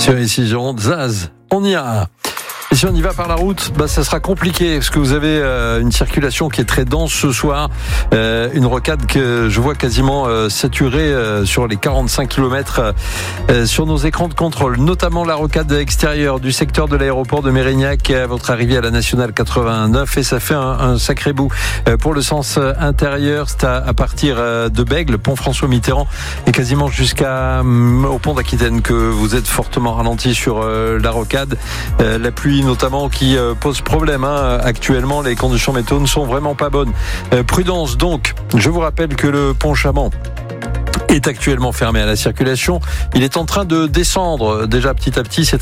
Sur ici Gironde, Zaz, on y a. Et si on y va par la route, ça sera compliqué parce que vous avez une circulation qui est très dense ce soir. Une rocade que je vois quasiment saturée sur les 45 km sur nos écrans de contrôle, notamment la rocade extérieure du secteur de l'aéroport de Mérignac à votre arrivée à la Nationale 89, et ça fait un sacré bout. Pour le sens intérieur, c'est à partir de Bègles, pont François Mitterrand, et quasiment jusqu'au pont d'Aquitaine que vous êtes fortement ralenti sur la rocade. La pluie notamment qui pose problème actuellement. Les conditions météo ne sont vraiment pas bonnes. Prudence donc. Je vous rappelle que le pont Chaman est actuellement fermé à la circulation. Il est en train de descendre déjà petit à petit. C'est